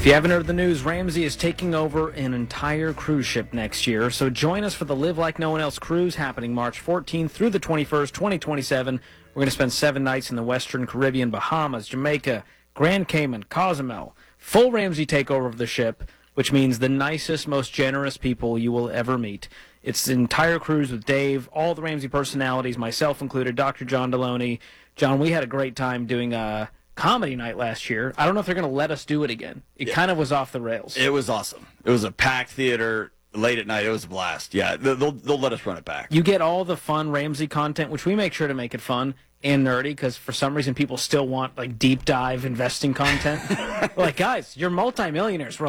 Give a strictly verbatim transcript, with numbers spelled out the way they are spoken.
If you haven't heard the news, Ramsey is taking over an entire cruise ship next year. So join us for the Live Like No One Else cruise happening March fourteenth through the twenty-first, twenty twenty-seven. We're going to spend seven nights in the Western Caribbean, Bahamas, Jamaica, Grand Cayman, Cozumel. Full Ramsey takeover of the ship, which means the nicest, most generous people you will ever meet. It's the entire cruise with Dave, all the Ramsey personalities, myself included, Doctor John Deloney. John, we had a great time doing a comedy night last year. I don't know if they're going to let us do it again. It yeah. kind of was off the rails. It was awesome. It was a packed theater late at night. It was a blast. Yeah, they'll they'll let us run it back. You get all the fun Ramsey content, which we make sure to make it fun and nerdy, because for some reason people still want like deep dive investing content. Like, guys, you're multimillionaires.